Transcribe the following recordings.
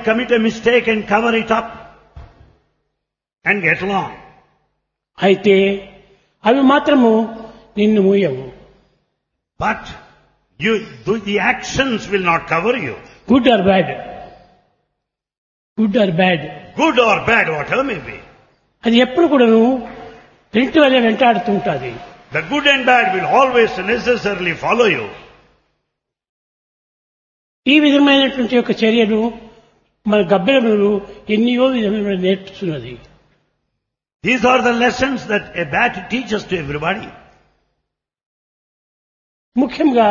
commit a mistake and cover it up and get along. అయితే అవి మాత్రము నిన్ను మూయవు. But the actions will not cover you. Good or bad, good or bad, Good or bad, whatever may be. అది ఎప్పుడు కూడాను రెంటి వల్ల వెంటాడుతూ ఉంటుంది. The good and bad will always necessarily follow you. ఈ విధమైనటువంటి యొక్క చర్యలు మన గబ్బెలములు ఎన్నో విధములు నేర్చుతున్నది. These are the lessons that a bat teaches to everybody. ముఖ్యంగా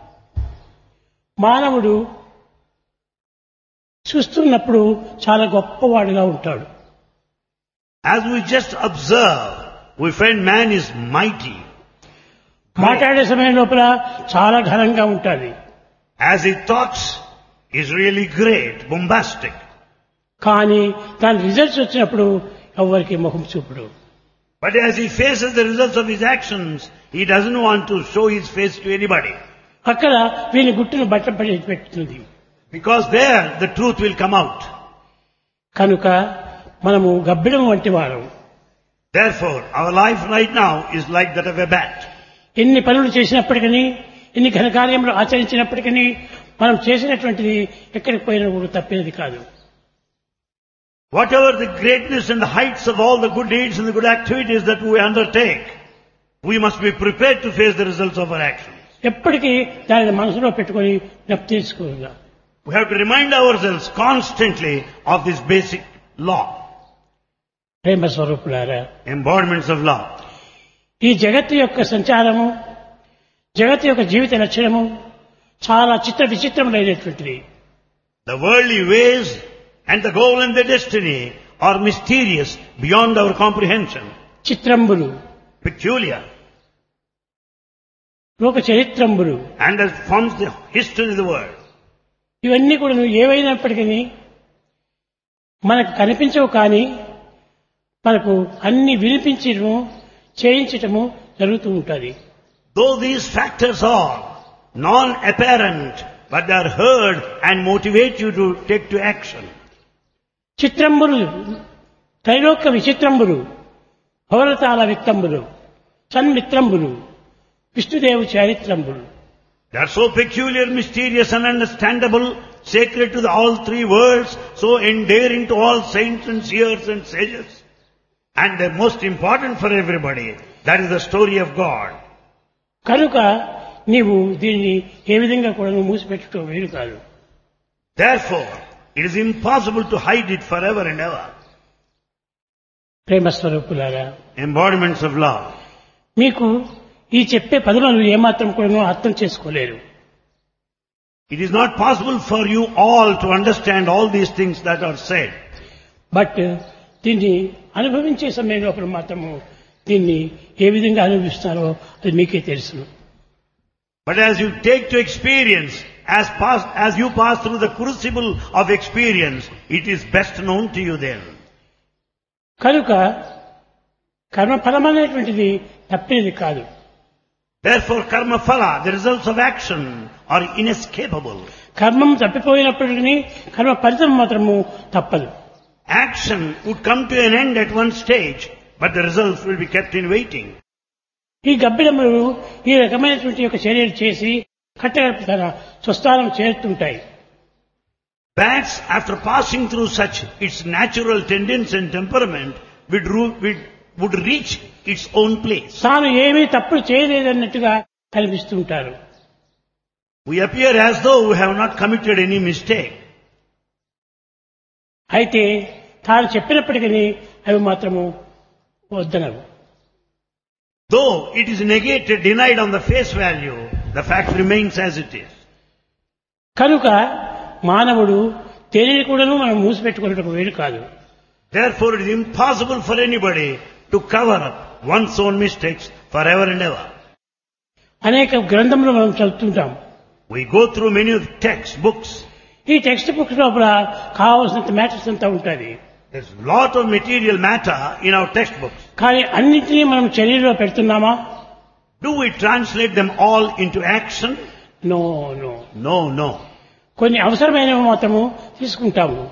మానవుడు చూస్తున్నప్పుడు చాలా గొప్పవాడుగా ఉంటాడు. As we just observe, we find man is mighty. మాట్లాడే సమయం లోపల చాలా ఘనంగా ఉంటుంది. As he talks, is really great, bombastic. కానీ దాని రిజల్ట్స్ వచ్చినప్పుడు ఎవరికి ముఖం చూపుడు. But as he faces the results of his actions, he doesn't want to show his face to anybody. అక్కడ వీని గుట్టును బట్టపడి పెట్టుతుంది. Because there the truth will come out. కనుక మనము గబ్బిలం వంటి వారం. Therefore, our life right now is like that of a bat. ఎన్ని పనులు చేసినప్పటికీ, ఎన్ని ఘనకార్యములు ఆచరించినప్పటికీ మనం చేసినటువంటిది ఎక్కడికి పోయినా కూడా తప్పేది కాదు. Whatever the greatness and the heights of all the good deeds and the good activities that we undertake, we must be prepared to face the results of our actions. ఎప్పటికీ దానిని మనసులో పెట్టుకొని జ్ఞప్తి చేసుకోగా. We have to remind ourselves constantly of this basic law, ప్రేమ స్వరూపులారా, embodiments of law. ఈ జగత్తు యొక్క సంచారము, జగత్తు యొక్క జీవిత లక్షణము చాలా చిత్ర విచిత్రములైనటువంటిది. The worldly ways and the goal and the destiny are mysterious beyond our comprehension, చిత్రంబులు, peculiar, లోక చరిత్రంబులు, and that forms the history of the world. ఇవన్నీ కూడా ఏవైనప్పటికీ మనకు కనిపించవు, కానీ మనకు అన్ని వినిపించడము చేయించటము జరుగుతూ ఉంటుంది. Though these factors are non-apparent, but they are heard and motivate you to take to action. చిత్రంబులు, Trailokya విచిత్రంబులు, భవరతాల విత్తంబులు, సన్మిత్రంబులు, విష్ణుదేవు చారిత్రంబులు. They are so peculiar, mysterious and understandable, sacred to all three worlds, so endearing to all saints and seers and sages. And they're most important for everybody. That is the story of God. కనుక నీవు దీన్ని ఏ విధంగా కూడా మూసిపెట్టడం వీలు కాదు. Therefore, it is impossible to hide it forever and ever. ప్రేమ స్వరూపులారా, Embodiments of love. మీకు ఈ చెప్పే పదములు ఏమాత్రం కూడా అర్థం చేసుకోలేరు. It is not possible for you all to understand all these things that are said. But దీన్ని అనుభవించే సమయం లోపల మాత్రము దీన్ని ఏ విధంగా అనుభవిస్తారో అది మీకే తెలుసును. But as you take to experience, as you pass through the crucible of experience, it is best known to you then. కనుక కర్మ ఫలమనేటువంటిది తప్పేది కాదు. Therefore, karma phala, the results of action, are inescapable. కర్మం తప్పిపోయినప్పటికీ కర్మ ఫలితం మాత్రము తప్పదు. Action would come to an end at one stage, but the results will be kept in waiting. ఈ గబ్బిలములు ఈ రకమైనటువంటి యొక్క చర్యలు చేసి కట్టగడప తన స్వస్థానం చేరుతుంటాయి. Bats, after passing through such its natural tendency and temperament, would reach its own place. తాను ఏమీ తప్పులు చేయలేదన్నట్టుగా కనిపిస్తుంటారు. We appear as though we have not committed any mistake. అయితే తాను చెప్పినప్పటికీ అవి మాత్రము వద్దనవు. Though it is negated, denied on the face value, the fact remains as it is. కనుక మానవుడు తెలియని కూడాను మనం మూసిపెట్టుకున్నట్టు వీలు కాదు. Therefore, it is impossible for anybody to cover up one's own mistakes forever and ever. అనేక గ్రంథములు మనం చదువుతుంటాం. We go through many textbooks. ఈ టెక్స్ట్ బుక్స్ లోపల కావాల్సినంత మ్యాటర్స్ అంతా ఉంటుంది. There's a lot of material matter in our textbooks. కానీ అన్నింటినీ మనం చర్యలో పెడుతున్నామా? Do we translate them all into action? No. No. కొన్ని అవసరమైనవి మాత్రము తీసుకుంటాము.